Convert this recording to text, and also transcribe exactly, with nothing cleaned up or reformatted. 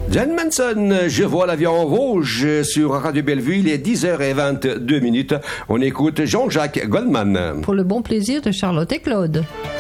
Jan Manson, je vois l'avion rouge sur Radio Bellevue, il est dix heures vingt-deux minutes. On écoute Jean-Jacques Goldman. Pour le bon plaisir de Charlotte et Claude.